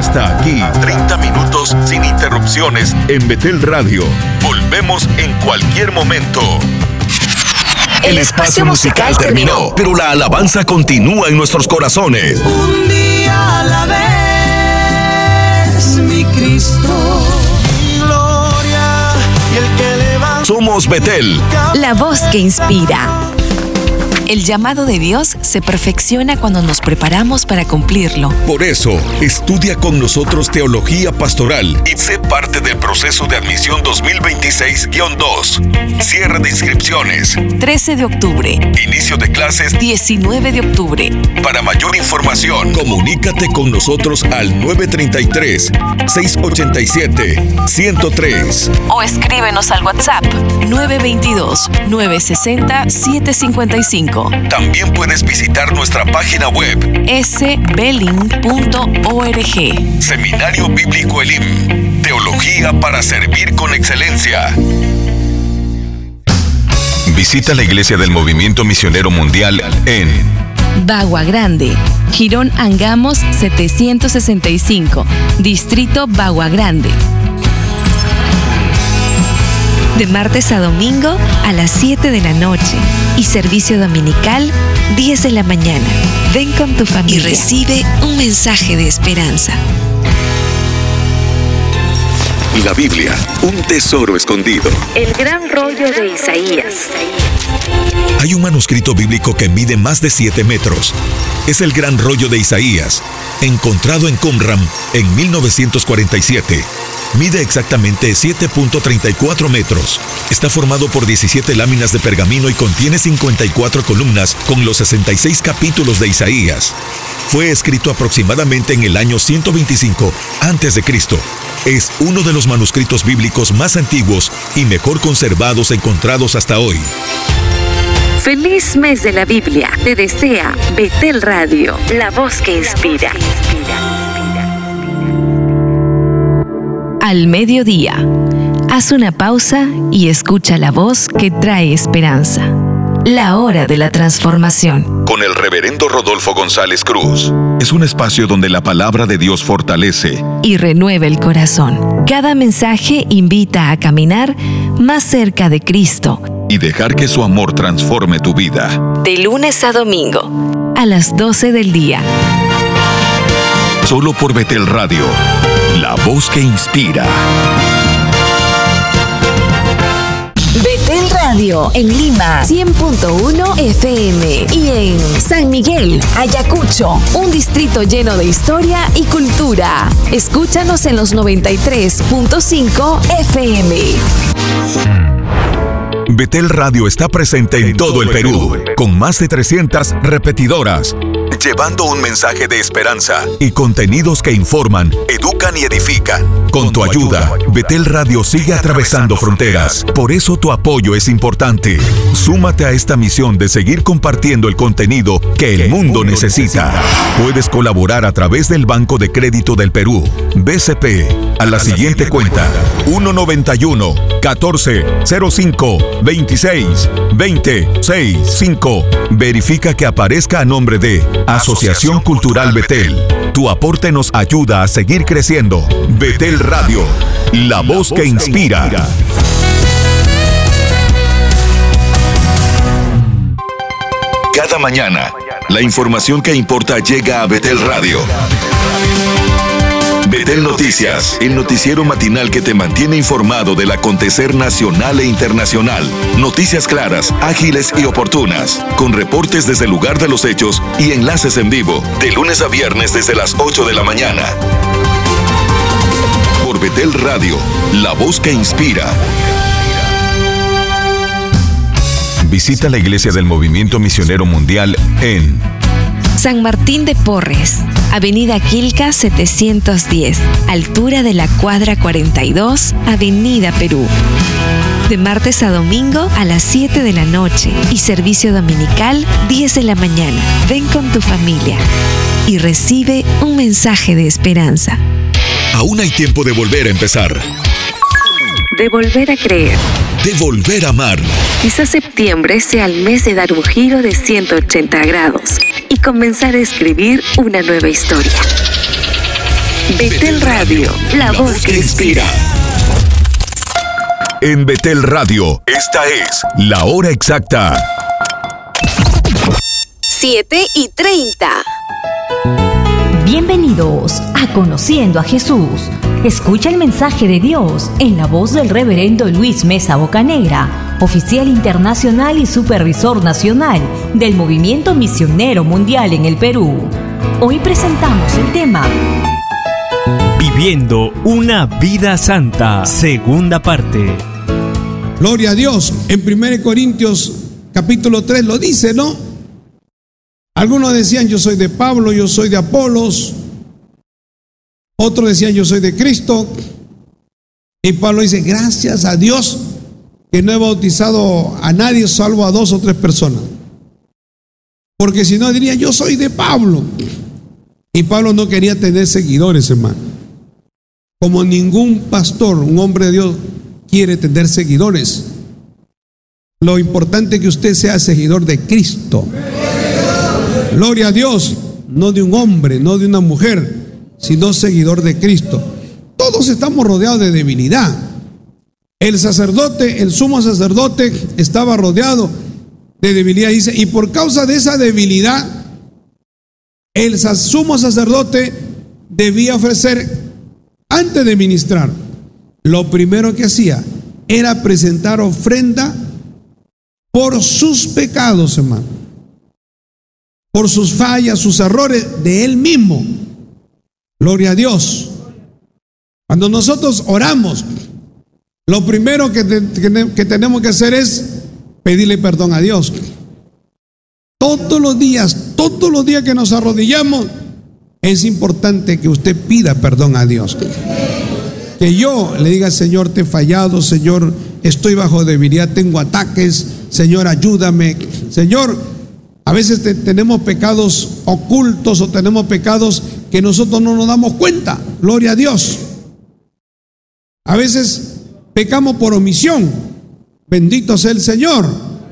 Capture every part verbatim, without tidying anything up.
está aquí. treinta minutos sin interrupciones en Betel Radio. Volvemos en cualquier momento. El espacio musical terminó, pero la alabanza continúa en nuestros corazones. Un día a la vez, mi Cristo, mi gloria y el que levanta. Somos Betel, la voz que inspira. El llamado de Dios se perfecciona cuando nos preparamos para cumplirlo. Por eso, estudia con nosotros Teología Pastoral y sé parte del proceso de admisión dos mil veintiséis guión dos. Cierre de inscripciones. trece de octubre. Inicio de clases. diecinueve de octubre. Para mayor información, comunícate con nosotros al nueve tres tres, seis ocho siete, uno cero tres. O escríbenos al WhatsApp nueve dos dos, nueve seis cero, siete cinco cinco. También puedes visitar nuestra página web s belling punto org. Seminario Bíblico Elim. Teología para servir con excelencia. Visita la iglesia del Movimiento Misionero Mundial en Bagua Grande, Girón Angamos setecientos sesenta y cinco, Distrito Bagua Grande. De martes a domingo a las siete de la noche y servicio dominical diez de la mañana. Ven con tu familia y recibe un mensaje de esperanza. La Biblia, un tesoro escondido. El gran rollo de Isaías. Hay un manuscrito bíblico que mide más de siete metros. Es el gran rollo de Isaías, encontrado en Qumran en mil novecientos cuarenta y siete. Mide exactamente siete punto treinta y cuatro metros. Está formado por diecisiete láminas de pergamino y contiene cincuenta y cuatro columnas con los sesenta y seis capítulos de Isaías. Fue escrito aproximadamente en el año ciento veinticinco antes de Cristo. Es uno de los manuscritos bíblicos más antiguos y mejor conservados encontrados hasta hoy. Feliz mes de la Biblia. Te desea Betel Radio, la voz que inspira. Al mediodía, haz una pausa y escucha la voz que trae esperanza. La hora de la transformación. Con el reverendo Rodolfo González Cruz. Es un espacio donde la palabra de Dios fortalece y renueva el corazón. Cada mensaje invita a caminar más cerca de Cristo y dejar que su amor transforme tu vida. De lunes a domingo, a las doce del día. Solo por Betel Radio, la voz que inspira. Betel Radio en Lima, cien punto uno F M, y en San Miguel, Ayacucho, un distrito lleno de historia y cultura. Escúchanos en los noventa y tres punto cinco F M. Betel Radio está presente en todo el Perú, con más de trescientas repetidoras, llevando un mensaje de esperanza y contenidos que informan, educan y edifican. Con tu ayuda, Betel Radio sigue atravesando fronteras. Por eso tu apoyo es importante. Súmate a esta misión de seguir compartiendo el contenido que el mundo necesita. Puedes colaborar a través del Banco de Crédito del Perú, B C P, a la siguiente cuenta: uno noventa y uno, catorce, cero cinco, veintiséis, veinte, sesenta y cinco. Verifica que aparezca a nombre de Asociación Cultural Betel. Tu aporte nos ayuda a seguir creciendo. Betel Radio, la voz que inspira. Cada mañana, la información que importa llega a Betel Radio. Betel Noticias, el noticiero matinal que te mantiene informado del acontecer nacional e internacional. Noticias claras, ágiles y oportunas, con reportes desde el lugar de los hechos y enlaces en vivo, de lunes a viernes desde las ocho de la mañana. Por Betel Radio, la voz que inspira. Visita la iglesia del Movimiento Misionero Mundial en San Martín de Porres, Avenida Quilca setecientos diez, altura de la cuadra cuarenta y dos, Avenida Perú. De martes a domingo a las siete de la noche y servicio dominical diez de la mañana. Ven con tu familia y recibe un mensaje de esperanza. Aún hay tiempo de volver a empezar. De volver a creer. De volver a amar. Quizás septiembre sea el mes de dar un giro de ciento ochenta grados y comenzar a escribir una nueva historia. Betel Radio, la voz que inspira. En Betel Radio, esta es la hora exacta. siete y treinta. Bienvenidos a Conociendo a Jesús. Escucha el mensaje de Dios en la voz del reverendo Luis Mesa Bocanegra, oficial internacional y supervisor nacional del Movimiento Misionero Mundial en el Perú. Hoy presentamos el tema Viviendo una vida santa, segunda parte. Gloria a Dios. En primera Corintios capítulo tres lo dice, ¿no? Algunos decían, yo soy de Pablo, yo soy de Apolos. Otros decían, yo soy de Cristo. Y Pablo dice, gracias a Dios que no he bautizado a nadie salvo a dos o tres personas. Porque si no diría, yo soy de Pablo. Y Pablo no quería tener seguidores, hermano. Como ningún pastor, un hombre de Dios, quiere tener seguidores. Lo importante es que usted sea seguidor de Cristo. Gloria a Dios, no de un hombre, no de una mujer, sino seguidor de Cristo. Todos estamos rodeados de debilidad. El sacerdote, el sumo sacerdote, estaba rodeado de debilidad. Dice, y por causa de esa debilidad, el sumo sacerdote debía ofrecer, antes de ministrar, lo primero que hacía era presentar ofrenda por sus pecados, hermano. Por sus fallas, sus errores de él mismo. Gloria a Dios. Cuando nosotros oramos, lo primero que, te, que, que tenemos que hacer es pedirle perdón a Dios. Todos los días, todos los días que nos arrodillamos, es importante que usted pida perdón a Dios. Que yo le diga, Señor, te he fallado, Señor, estoy bajo debilidad, tengo ataques, Señor, ayúdame. Señor, a veces te, tenemos pecados ocultos o tenemos pecados que nosotros no nos damos cuenta. Gloria a Dios. A veces pecamos por omisión. Bendito sea el Señor.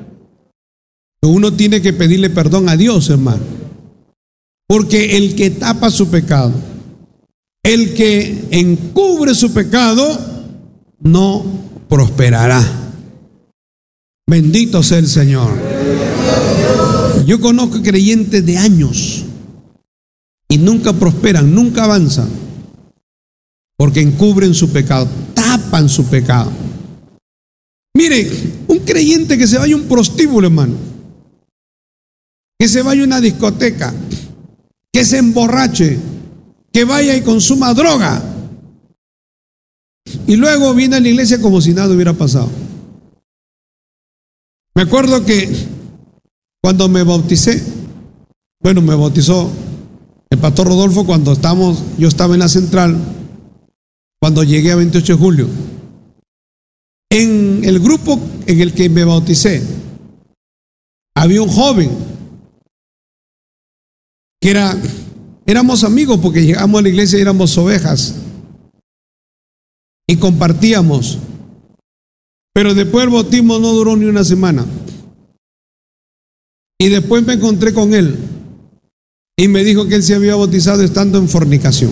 Uno tiene que pedirle perdón a Dios, hermano. Porque el que tapa su pecado, el que encubre su pecado, no prosperará. Bendito sea el Señor. Yo conozco creyentes de años y nunca prosperan, nunca avanzan, porque encubren su pecado, tapan su pecado. Mire, un creyente que se vaya a un prostíbulo, hermano, que se vaya a una discoteca, que se emborrache, que vaya y consuma droga, y luego viene a la iglesia como si nada hubiera pasado. Me acuerdo que cuando me bauticé, bueno, me bautizó el pastor Rodolfo cuando estábamos, yo estaba en la central, cuando llegué a veintiocho de julio. En el grupo en el que me bauticé, había un joven que era, éramos amigos porque llegamos a la iglesia y éramos ovejas y compartíamos. Pero después el bautismo no duró ni una semana. Y después me encontré con él y me dijo que él se había bautizado estando en fornicación.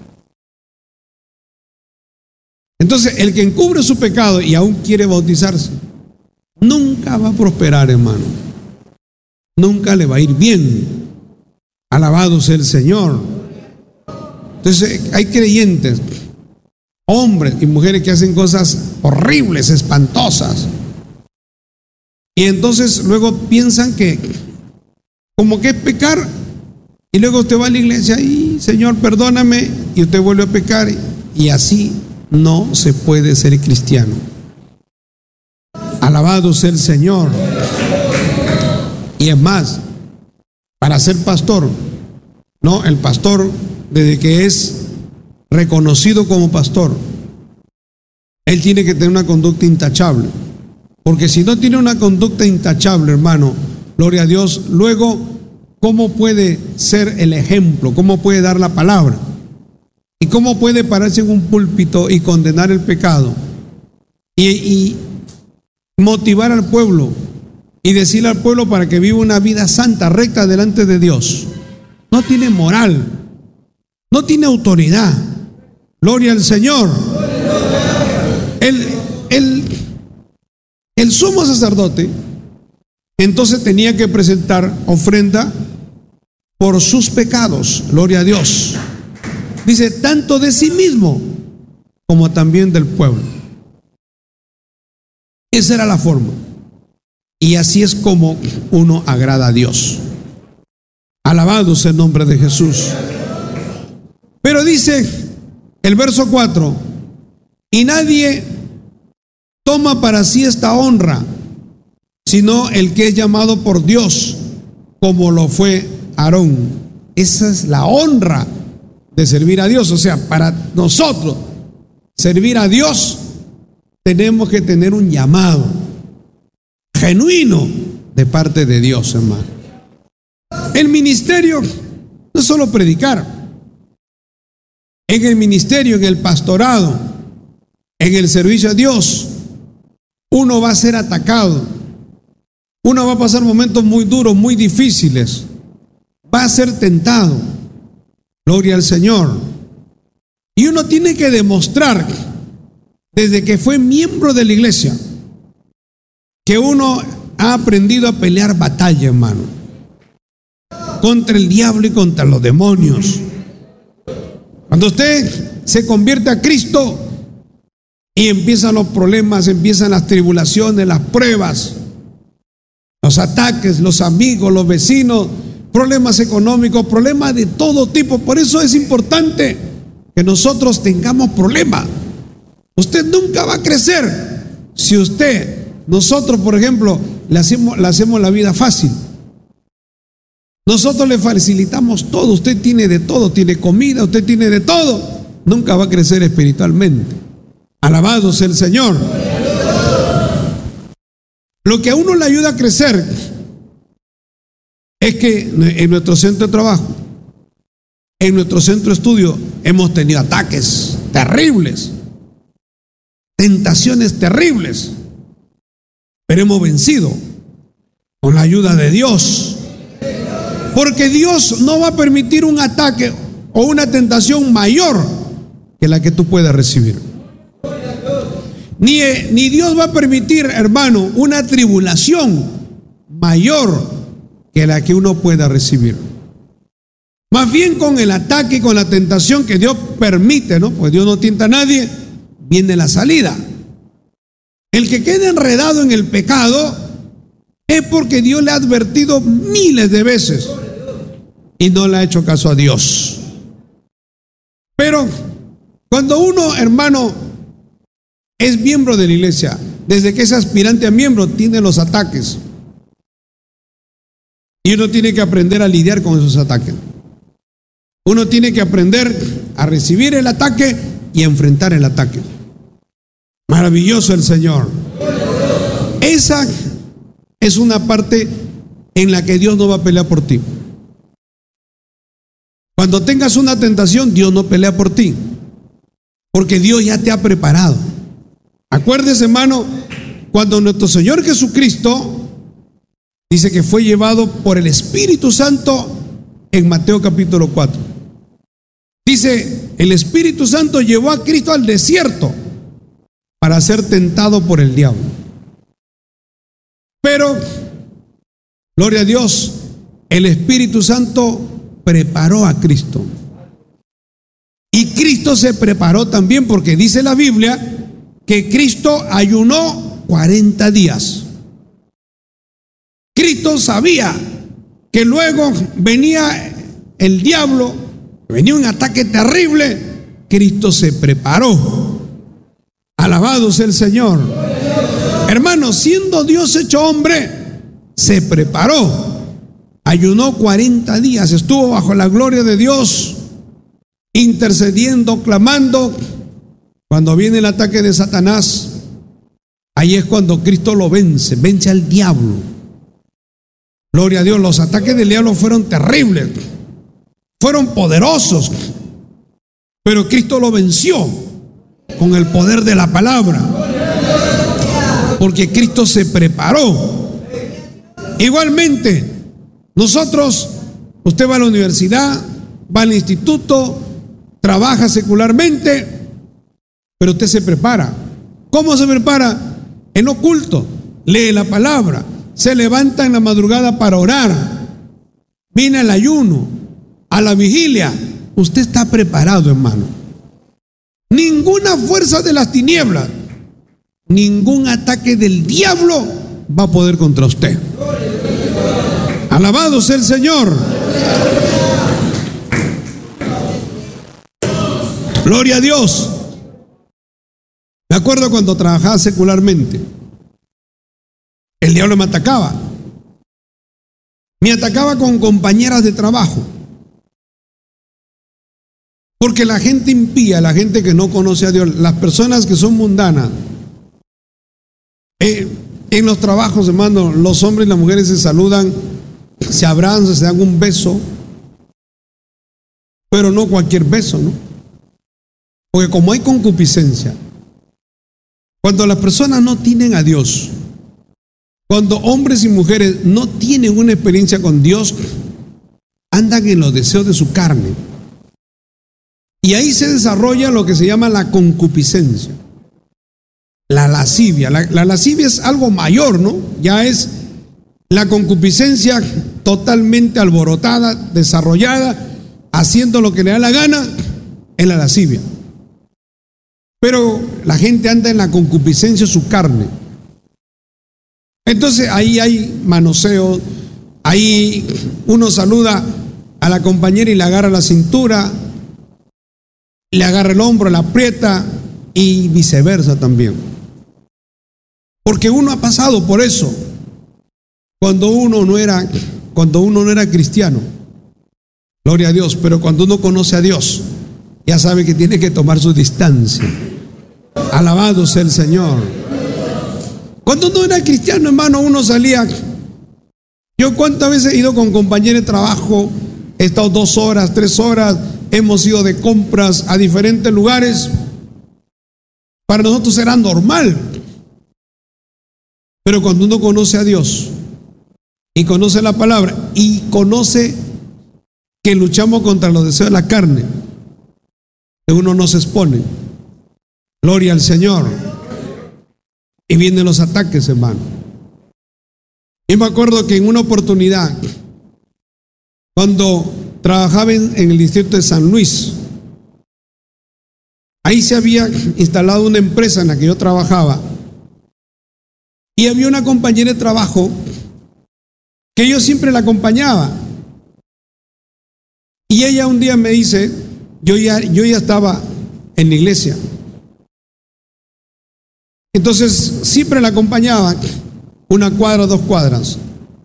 Entonces, el que encubre su pecado y aún quiere bautizarse, nunca va a prosperar, hermano. Nunca le va a ir bien. Alabado sea el Señor. Entonces, hay creyentes, hombres y mujeres que hacen cosas horribles, espantosas. Y entonces luego piensan que como que es pecar, y luego usted va a la iglesia y Señor, perdóname, y usted vuelve a pecar, y así no se puede ser cristiano. Alabado sea el Señor. Y es más, para ser pastor, no, el pastor, desde que es reconocido como pastor, él tiene que tener una conducta intachable. Porque si no tiene una conducta intachable, hermano, gloria a Dios, luego, ¿cómo puede ser el ejemplo? ¿Cómo puede dar la palabra? ¿Y cómo puede pararse en un púlpito y condenar el pecado? Y, y motivar al pueblo y decirle al pueblo para que viva una vida santa, recta delante de Dios. No tiene moral, no tiene autoridad. Gloria al Señor. El, el, el sumo sacerdote entonces tenía que presentar ofrenda por sus pecados. Gloria a Dios. Dice, tanto de sí mismo como también del pueblo. Esa era la forma. Y así es como uno agrada a Dios. Alabado sea el nombre de Jesús. Pero dice el verso cuatro, y nadie toma para sí esta honra, sino el que es llamado por Dios, como lo fue Aarón. Esa es la honra de servir a Dios. O sea, para nosotros servir a Dios tenemos que tener un llamado genuino de parte de Dios, hermano. El ministerio no es solo predicar. En el ministerio, en el pastorado, en el servicio a Dios, uno va a ser atacado. Uno va a pasar momentos muy duros, muy difíciles. Va a ser tentado. Gloria al Señor. Y uno tiene que demostrar, desde que fue miembro de la iglesia, que uno ha aprendido a pelear batalla, hermano, contra el diablo y contra los demonios. Cuando usted se convierte a Cristo y empiezan los problemas, empiezan las tribulaciones, las pruebas, los ataques, los amigos, los vecinos, problemas económicos, problemas de todo tipo. Por eso es importante que nosotros tengamos problemas. Usted nunca va a crecer si usted, nosotros por ejemplo, le hacemos, le hacemos la vida fácil. Nosotros le facilitamos todo. Usted tiene de todo, tiene comida, usted tiene de todo. Nunca va a crecer espiritualmente. Alabado sea el Señor. Lo que a uno le ayuda a crecer es que en nuestro centro de trabajo, en nuestro centro de estudio, hemos tenido ataques terribles, tentaciones terribles, pero hemos vencido con la ayuda de Dios. Porque Dios no va a permitir un ataque o una tentación mayor que la que tú puedas recibir. Ni, ni Dios va a permitir, hermano, una tribulación mayor que la que uno pueda recibir. Más bien con el ataque y con la tentación que Dios permite, ¿no? Pues Dios no tienta a nadie, viene la salida. El que quede enredado en el pecado es porque Dios le ha advertido miles de veces y no le ha hecho caso a Dios. Pero cuando uno, hermano, es miembro de la iglesia, desde que es aspirante a miembro, tiene los ataques. Y uno tiene que aprender a lidiar con esos ataques. Uno tiene que aprender a recibir el ataque y a enfrentar el ataque. Maravilloso el Señor. Esa es una parte en la que Dios no va a pelear por ti. Cuando tengas una tentación, Dios no pelea por ti, porque Dios ya te ha preparado. Acuérdese, hermano, cuando nuestro Señor Jesucristo dice que fue llevado por el Espíritu Santo en Mateo capítulo cuatro. Dice, el Espíritu Santo llevó a Cristo al desierto para ser tentado por el diablo. Pero, gloria a Dios, el Espíritu Santo preparó a Cristo. Y Cristo se preparó también, porque dice la Biblia que Cristo ayunó cuarenta días. Cristo sabía que luego venía el diablo, venía un ataque terrible. Cristo se preparó. Alabado sea el Señor. Hermano, siendo Dios hecho hombre, se preparó. Ayunó cuarenta días, estuvo bajo la gloria de Dios, intercediendo, clamando. Cuando viene el ataque de Satanás, ahí es cuando Cristo lo vence, vence al diablo. Gloria a Dios, los ataques del diablo fueron terribles, fueron poderosos, pero Cristo lo venció con el poder de la palabra, porque Cristo se preparó. Igualmente, nosotros, usted va a la universidad, va al instituto, trabaja secularmente, pero usted se prepara. ¿Cómo se prepara? En oculto, lee la palabra, se levanta en la madrugada para orar, viene al ayuno, a la vigilia. Usted está preparado, hermano. Ninguna fuerza de las tinieblas, ningún ataque del diablo va a poder contra usted. Alabado sea el Señor. Gloria a Dios. Me acuerdo cuando trabajaba secularmente, el diablo me atacaba. Me atacaba con compañeras de trabajo. Porque la gente impía, la gente que no conoce a Dios, las personas que son mundanas, eh, en los trabajos, hermano, los hombres y las mujeres se saludan, se abrazan, se dan un beso, pero no cualquier beso, ¿no? Porque como hay concupiscencia, cuando las personas no tienen a Dios, cuando hombres y mujeres no tienen una experiencia con Dios, andan en los deseos de su carne. Y ahí se desarrolla lo que se llama la concupiscencia, la lascivia. La, la lascivia es algo mayor, ¿no? Ya es la concupiscencia totalmente alborotada, desarrollada, haciendo lo que le da la gana, en la lascivia. Pero la gente anda en la concupiscencia de su carne. Entonces ahí hay manoseo, ahí uno saluda a la compañera y le agarra la cintura, le agarra el hombro, la aprieta y viceversa también. Porque uno ha pasado por eso cuando uno no era, cuando uno no era cristiano. Gloria a Dios. Pero cuando uno conoce a Dios, ya sabe que tiene que tomar su distancia. Alabado sea el Señor. Cuando uno era cristiano, hermano, uno salía. Yo cuántas veces he ido con compañeros de trabajo, he estado dos horas, tres horas. Hemos ido de compras a diferentes lugares. Para nosotros era normal. Pero cuando uno conoce a Dios y conoce la palabra y conoce que luchamos contra los deseos de la carne, uno no se expone. Gloria al Señor. Y vienen los ataques, hermano. Y me acuerdo que en una oportunidad, cuando trabajaba en, en el distrito de San Luis, ahí se había instalado una empresa en la que yo trabajaba, y había una compañera de trabajo que yo siempre la acompañaba, y ella un día me dice, yo ya, yo ya estaba en la iglesia, entonces siempre la acompañaba una cuadra, dos cuadras.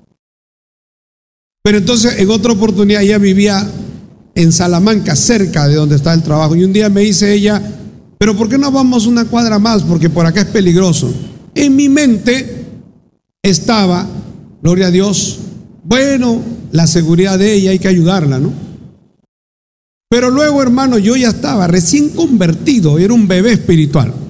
Pero entonces en otra oportunidad ella vivía en Salamanca, cerca de donde está el trabajo. Y un día me dice ella, pero ¿por qué no vamos una cuadra más? Porque por acá es peligroso. En mi mente estaba, gloria a Dios, bueno, la seguridad de ella hay que ayudarla, ¿no? Pero luego, hermano, yo ya estaba recién convertido, era un bebé espiritual.